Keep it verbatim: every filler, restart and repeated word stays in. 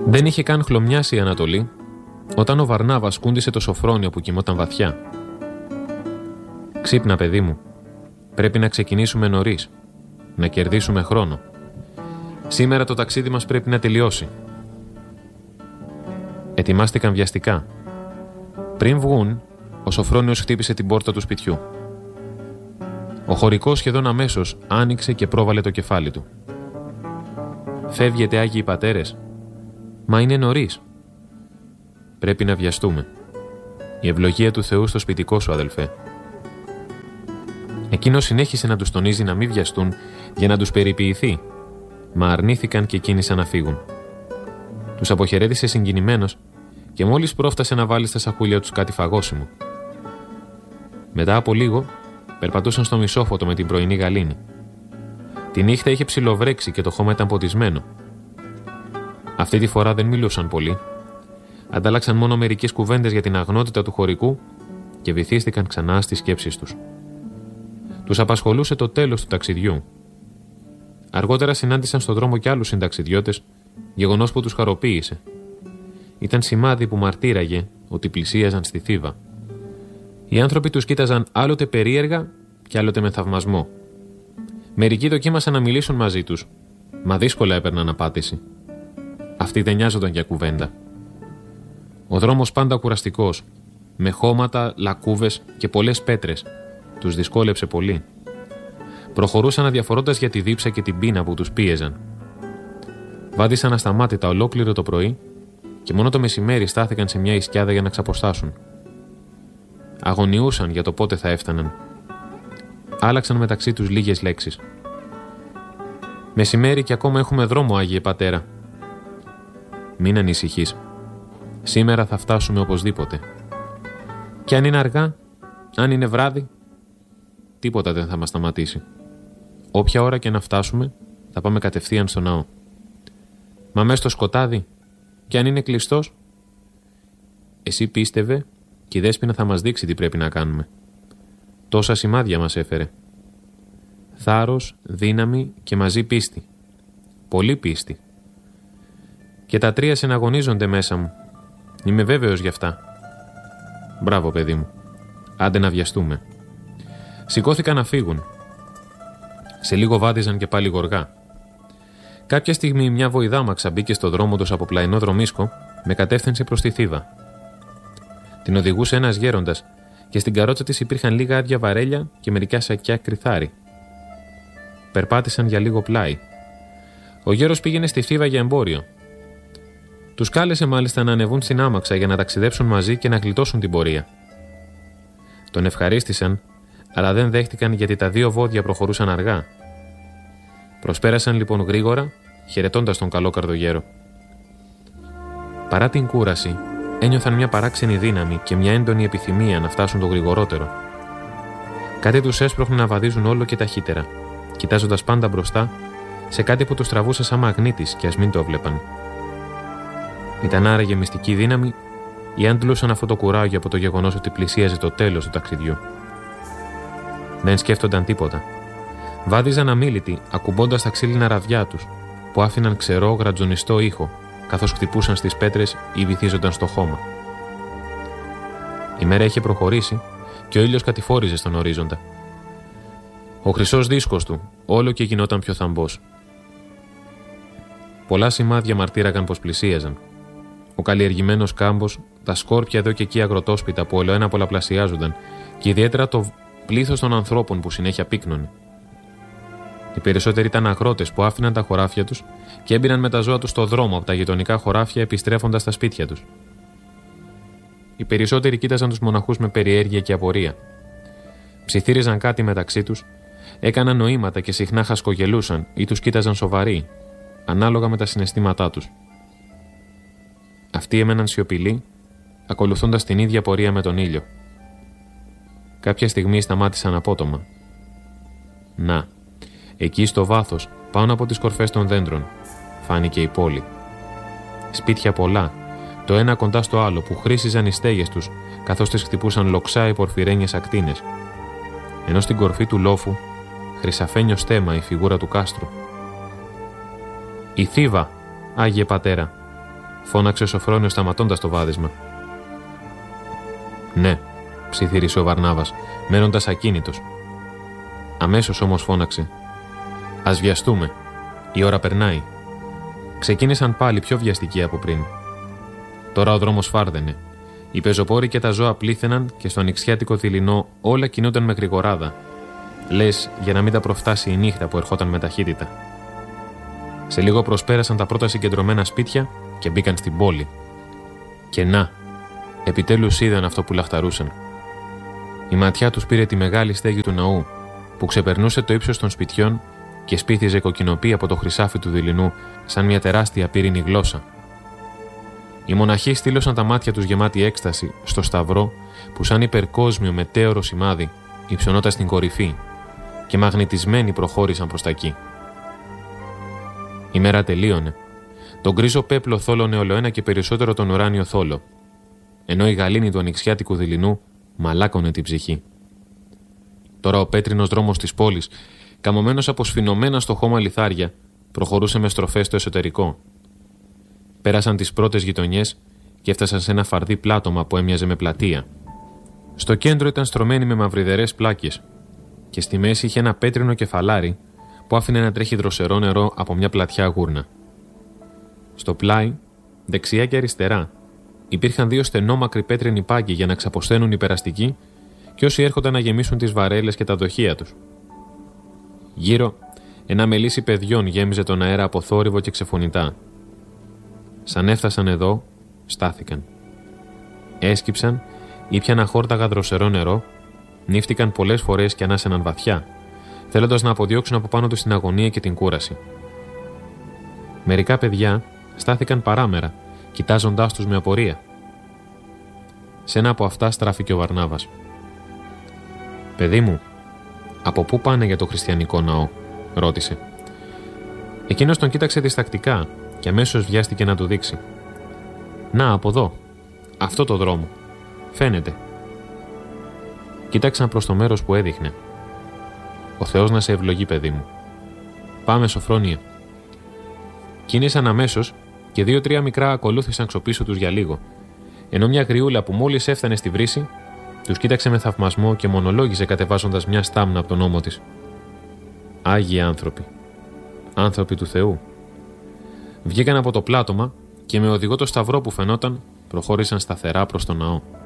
Δεν είχε καν χλωμιάσει η Ανατολή, όταν ο Βαρνάβας κούντισε το σοφρόνιο που κοιμόταν βαθιά. «Ξύπνα, παιδί μου. Πρέπει να ξεκινήσουμε νωρίς. Να κερδίσουμε χρόνο. Σήμερα το ταξίδι μας πρέπει να τελειώσει». Ετοιμάστηκαν βιαστικά. Πριν βγουν, ο Σοφρόνιος χτύπησε την πόρτα του σπιτιού. Ο χωρικός σχεδόν αμέσως άνοιξε και πρόβαλε το κεφάλι του. «Φεύγετε, Άγιοι Πατέρες?» «Μα είναι νωρίς». «Πρέπει να βιαστούμε. Η ευλογία του Θεού στο σπιτικό σου, αδελφέ». Εκείνος συνέχισε να τους τονίζει να μην βιαστούν για να τους περιποιηθεί, μα αρνήθηκαν και κίνησαν να φύγουν. Τους αποχαιρέτησε συγκινημένος και μόλις πρόφτασε να βάλει στα σακούλια τους κάτι φαγόσιμο. Μετά από λίγο, περπατούσαν στο μισόφωτο με την πρωινή γαλήνη. Τη νύχτα είχε ψιλοβρέξει και το χώμα ήταν ποτισμένο. Αυτή τη φορά δεν μιλούσαν πολύ. Αντάλλαξαν μόνο μερικές κουβέντες για την αγνότητα του χωρικού και βυθίστηκαν ξανά στις σκέψεις τους. Τους απασχολούσε το τέλος του ταξιδιού. Αργότερα συνάντησαν στον δρόμο κι άλλους συνταξιδιώτες, γεγονός που τους χαροποίησε. Ήταν σημάδι που μαρτύραγε ότι πλησίαζαν στη Θήβα. Οι άνθρωποι τους κοίταζαν άλλοτε περίεργα και άλλοτε με θαυμασμό. Μερικοί δοκίμασαν να μιλήσουν μαζί τους, μα δύσκολα έπαιρναν απάντηση. Αυτοί δεν νοιάζονταν για κουβέντα. Ο δρόμος πάντα κουραστικός, με χώματα, λακκούβες και πολλές πέτρες, τους δυσκόλεψε πολύ. Προχωρούσαν αδιαφορώντας για τη δίψα και την πείνα που τους πίεζαν. Βάδισαν ασταμάτητα ολόκληρο το πρωί και μόνο το μεσημέρι στάθηκαν σε μια ισκιάδα για να ξαποστάσουν. Αγωνιούσαν για το πότε θα έφταναν. Άλλαξαν μεταξύ τους λίγες λέξεις. «Μεσημέρι και ακόμα έχουμε δρόμο, Άγιε Πατέρα». «Μην ανησυχείς. Σήμερα θα φτάσουμε οπωσδήποτε. Και αν είναι αργά, αν είναι βράδυ, τίποτα δεν θα μας σταματήσει. Όποια ώρα και να φτάσουμε, θα πάμε κατευθείαν στο ναό. Μα μέσα στο σκοτάδι, και αν είναι κλειστός, εσύ πίστευε και η Δέσποινα θα μας δείξει τι πρέπει να κάνουμε. Τόσα σημάδια μας έφερε. Θάρρος, δύναμη και μαζί πίστη. Πολύ πίστη. Και τα τρία συναγωνίζονται μέσα μου. Είμαι βέβαιος γι' αυτά. Μπράβο, παιδί μου. Άντε να βιαστούμε». Σηκώθηκαν να φύγουν. Σε λίγο βάδιζαν και πάλι γοργά. Κάποια στιγμή μια βοηδάμαξα μπήκε στο δρόμο τους από πλαϊνό δρομίσκο με κατεύθυνση προς τη Θήβα. Την οδηγούσε ένας γέροντας και στην καρότσα της υπήρχαν λίγα άδεια βαρέλια και μερικά σακιά κρυθάρι. Περπάτησαν για λίγο πλάι. Ο γέρος πήγαινε στη Θήβα για εμπόριο. Τους κάλεσε μάλιστα να ανεβούν στην άμαξα για να ταξιδέψουν μαζί και να γλιτώσουν την πορεία. Τον ευχαρίστησαν, αλλά δεν δέχτηκαν γιατί τα δύο βόδια προχωρούσαν αργά. Προσπέρασαν λοιπόν γρήγορα, χαιρετώντας τον καλόκαρδο γέρο. Παρά την κούραση, ένιωθαν μια παράξενη δύναμη και μια έντονη επιθυμία να φτάσουν το γρηγορότερο. Κάτι τους έσπροχνε να βαδίζουν όλο και ταχύτερα, κοιτάζοντας πάντα μπροστά σε κάτι που τους τραβούσε σαν μαγνήτης και ας μην το έβλεπαν. Ήταν άραγε μυστική δύναμη ή αντλούσαν αυτό το κουράγιο από το γεγονός ότι πλησίαζε το τέλος του ταξιδιού. Δεν σκέφτονταν τίποτα. Βάδιζαν αμίλητοι, ακουμπώντας τα ξύλινα ραβιά τους, που άφηναν ξερό, γρατζονιστό ήχο, καθώς χτυπούσαν στις πέτρες ή βυθίζονταν στο χώμα. Η μέρα είχε προχωρήσει και ο ήλιος κατηφόριζε στον ορίζοντα. Ο χρυσός δίσκος του όλο και γινόταν πιο θαμπός. Πολλά σημάδια μαρτύραγαν πως πλησίαζαν. Ο καλλιεργημένος κάμπος, τα σκόρπια εδώ και εκεί αγροτόσπιτα που ολοένα πολλαπλασιάζονταν και ιδιαίτερα το πλήθος των ανθρώπων που συνέχεια πύκνωνε. Οι περισσότεροι ήταν αγρότες που άφηναν τα χωράφια τους και έμπαιναν με τα ζώα τους στο δρόμο από τα γειτονικά χωράφια επιστρέφοντας στα σπίτια τους. Οι περισσότεροι κοίταζαν τους μοναχούς με περιέργεια και απορία. Ψιθύριζαν κάτι μεταξύ τους, έκαναν νοήματα και συχνά χασκογελούσαν ή τους κοίταζαν σοβαροί, ανάλογα με τα συναισθήματά τους. Αυτοί έμεναν σιωπηλοί, ακολουθώντας την ίδια πορεία με τον ήλιο. Κάποια στιγμή σταμάτησαν απότομα. Να, εκεί στο βάθος, πάνω από τις κορφές των δέντρων, φάνηκε η πόλη. Σπίτια πολλά, το ένα κοντά στο άλλο που χρήσιζαν οι στέγες τους, καθώς τις χτυπούσαν λοξά οι πορφυρένιες ακτίνες. Ενώ στην κορφή του λόφου, χρυσαφένιο στέμμα η φιγούρα του κάστρου. «Η Θήβα, Άγιε Πατέρα», φώναξε ο Σοφρόνιος σταματώντας το βάδισμα. Ναι, ψιθύρισε ο Βαρνάβας, μένοντας ακίνητος. Αμέσως όμως φώναξε. Ας βιαστούμε. Η ώρα περνάει. Ξεκίνησαν πάλι πιο βιαστικοί από πριν. Τώρα ο δρόμος φάρδαινε. Οι πεζοπόροι και τα ζώα πλήθαιναν και στο ανοιξιάτικο δειλινό όλα κινούνταν με γρηγοράδα. Λες για να μην τα προφτάσει η νύχτα που ερχόταν με ταχύτητα. Σε λίγο προσπέρασαν τα πρώτα συγκεντρωμένα σπίτια και μπήκαν στην πόλη. Και να, επιτέλους είδαν αυτό που λαχταρούσαν. Η ματιά τους πήρε τη μεγάλη στέγη του ναού, που ξεπερνούσε το ύψος των σπιτιών και σπίθιζε κοκκινοπή από το χρυσάφι του δειλινού, σαν μια τεράστια πύρινη γλώσσα. Οι μοναχοί στήλωσαν τα μάτια τους γεμάτοι έκσταση στο σταυρό που σαν υπερκόσμιο μετέωρο σημάδι υψωνόταν στην κορυφή και μαγνητισμένοι προχώρησαν προς τα εκεί. Η μέρα τελείωνε. Τον γκρίζο πέπλο θόλωνε ολοένα και περισσότερο τον ουράνιο θόλο, ενώ η γαλήνη του ανοιξιάτικου δειλινού μαλάκωνε την ψυχή. Τώρα ο πέτρινος δρόμος της πόλης, καμωμένος από σφινωμένα στο χώμα λιθάρια, προχωρούσε με στροφές στο εσωτερικό. Πέρασαν τις πρώτες γειτονιές και έφτασαν σε ένα φαρδί πλάτωμα που έμοιαζε με πλατεία. Στο κέντρο ήταν στρωμένη με μαυριδερές πλάκες και στη μέση είχε ένα πέτρινο κεφαλάρι που άφηνε να τρέχει δροσερό νερό από μια πλατιά γούρνα. Στο πλάι, δεξιά και αριστερά, υπήρχαν δύο στενόμακροι πέτρινοι πάγκοι για να ξαποσταίνουν οι περαστικοί και όσοι έρχονταν να γεμίσουν τις βαρέλες και τα δοχεία τους. Γύρω, ένα μελίσι παιδιών γέμιζε τον αέρα από θόρυβο και ξεφωνητά. Σαν έφτασαν εδώ, στάθηκαν. Έσκυψαν, ήπιαν αχόρταγα δροσερό νερό, νύφτηκαν πολλές φορές και ανάσαιναν βαθιά, θέλοντας να αποδιώξουν από πάνω τους την αγωνία και την κούραση. Μερικά παιδιά στάθηκαν παράμερα, κοιτάζοντάς τους με απορία. Σε ένα από αυτά στράφηκε ο Βαρνάβας. «Παιδί μου, από πού πάνε για το χριστιανικό ναό?» ρώτησε. Εκείνος τον κοίταξε διστακτικά και αμέσως βιάστηκε να του δείξει. «Να, από εδώ, αυτό το δρόμο. Φαίνεται». Κοίταξαν προς το μέρος που έδειχνε. «Ο Θεός να σε ευλογεί, παιδί μου. Πάμε, Σοφρόνιε». Κίνησαν αμέσως και δύο-τρία μικρά ακολούθησαν ξοπίσω τους για λίγο, ενώ μια γριούλα που μόλις έφτανε στη βρύση τους κοίταξε με θαυμασμό και μονολόγησε κατεβάζοντας μια στάμνα από τον ώμο της. Άγιοι άνθρωποι. Άνθρωποι του Θεού. Βγήκαν από το πλάτωμα και με οδηγό το σταυρό που φαινόταν προχώρησαν σταθερά προς τον ναό.